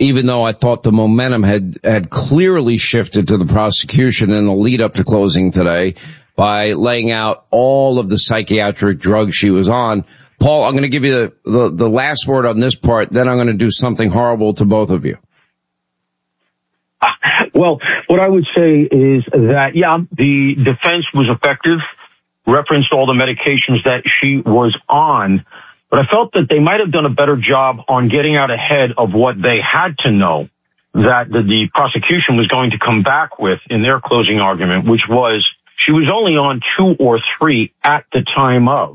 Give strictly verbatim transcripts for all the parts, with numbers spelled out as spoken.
even though I thought the momentum had, had clearly shifted to the prosecution in the lead up to closing today by laying out all of the psychiatric drugs she was on. Paul, I'm going to give you the, the, the last word on this part, then I'm going to do something horrible to both of you. Well, what I would say is that, yeah, the defense was effective, referenced all the medications that she was on, but I felt that they might have done a better job on getting out ahead of what they had to know that the, the prosecution was going to come back with in their closing argument, which was she was only on two or three at the time of.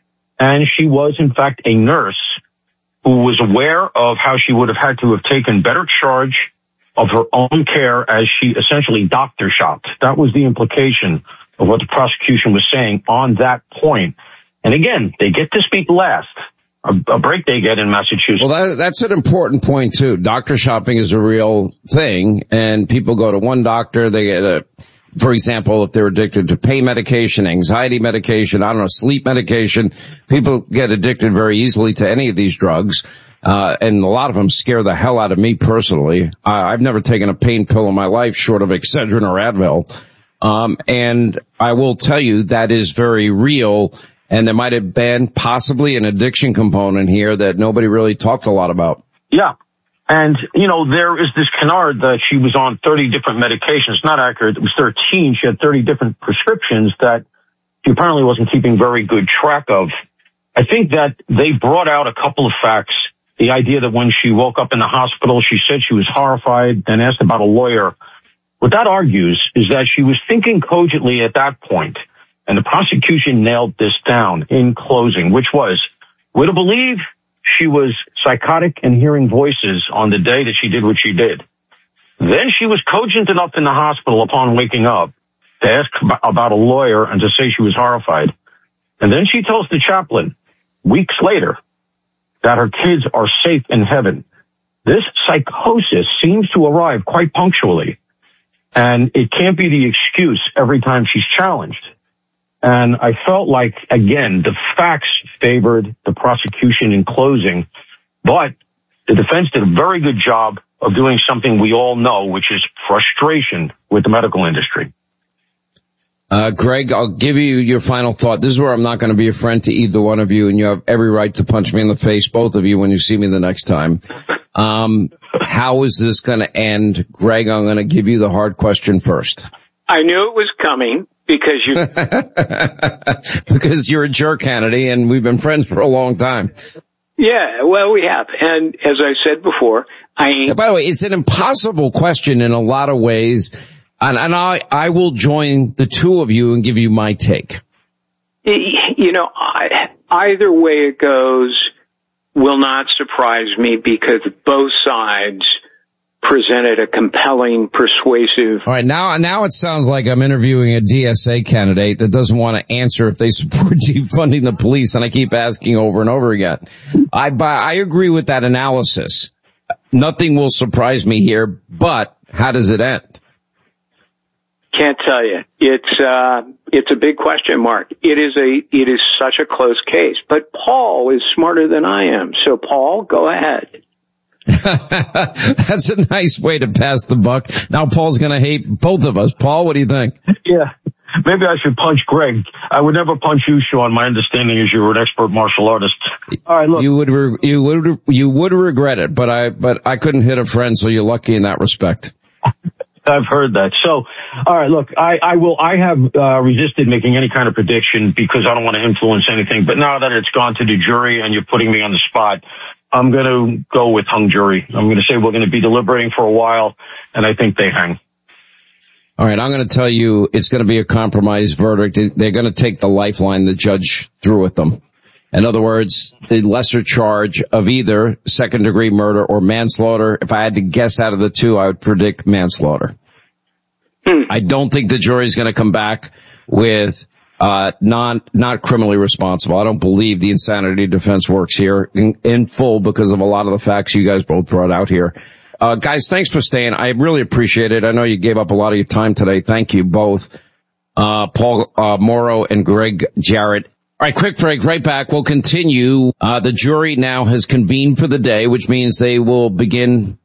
And she was, in fact, a nurse who was aware of how she would have had to have taken better charge of her own care as she essentially doctor shopped. That was the implication of what the prosecution was saying on that point. And again, they get to speak last, a, a break they get in Massachusetts. Well, that, that's an important point, too. Doctor shopping is a real thing, and people go to one doctor, they get a, for example, if they're addicted to pain medication, anxiety medication, I don't know, sleep medication, people get addicted very easily to any of these drugs. Uh, and a lot of them scare the hell out of me personally. Uh, I've never taken a pain pill in my life short of Excedrin or Advil. Um, and I will tell you that is very real. And there might have been possibly an addiction component here that nobody really talked a lot about. Yeah. And, you know, there is this canard that she was on thirty different medications. Not accurate. It was thirteen. She had thirty different prescriptions that she apparently wasn't keeping very good track of. I think that they brought out a couple of facts. The idea that when she woke up in the hospital, she said she was horrified and asked about a lawyer. What that argues is that she was thinking cogently at that point, and the prosecution nailed this down in closing, which was, we're to believe she was psychotic and hearing voices on the day that she did what she did. Then she was cogent enough in the hospital upon waking up to ask about a lawyer and to say she was horrified. And then she tells the chaplain, weeks later, that her kids are safe in heaven. This psychosis seems to arrive quite punctually, and it can't be the excuse every time she's challenged. And I felt like, again, the facts favored the prosecution in closing, but the defense did a very good job of doing something we all know, which is frustration with the medical industry. Uh, Greg, I'll give you your final thought. This is where I'm not going to be a friend to either one of you, and you have every right to punch me in the face, both of you, when you see me the next time. Um, how is this going to end? Greg, I'm going to give you the hard question first. I knew it was coming because you... because you're a jerk, Hannity, and we've been friends for a long time. Yeah, well, we have. And as I said before, I ain't... Yeah, by the way, it's an impossible question in a lot of ways. And, and I, I will join the two of you and give you my take. You know, I, either way it goes will not surprise me because both sides presented a compelling, persuasive... All right, now, now it sounds like I'm interviewing a D S A candidate that doesn't want to answer if they support defunding the police, and I keep asking over and over again. I, I agree with that analysis. Nothing will surprise me here, but how does it end? Can't tell you. It's uh it's a big question mark. It is a it is such a close case. But Paul is smarter than I am. So Paul, go ahead. That's a nice way to pass the buck. Now Paul's going to hate both of us. Paul, what do you think? Yeah. Maybe I should punch Greg. I would never punch you, Sean. My understanding is you were an expert martial artist. All right, look. You would re- you would you would regret it, but I but I couldn't hit a friend, so you're lucky in that respect. I've heard that. So, all right, look, I, I will, I have uh, resisted making any kind of prediction because I don't want to influence anything. But now that it's gone to the jury and you're putting me on the spot, I'm going to go with hung jury. I'm going to say we're going to be deliberating for a while, and I think they hang. All right, I'm going to tell you it's going to be a compromise verdict. They're going to take the lifeline the judge threw at them. In other words, the lesser charge of either second-degree murder or manslaughter. If I had to guess out of the two, I would predict manslaughter. Hmm. I don't think the jury is going to come back with uh non not criminally responsible. I don't believe the insanity defense works here in, in full because of a lot of the facts you guys both brought out here. Uh guys, thanks for staying. I really appreciate it. I know you gave up a lot of your time today. Thank you both. Uh Paul uh Mauro and Greg Jarrett. All right, quick break, right back. We'll continue. Uh, the jury now has convened for the day, which means they will begin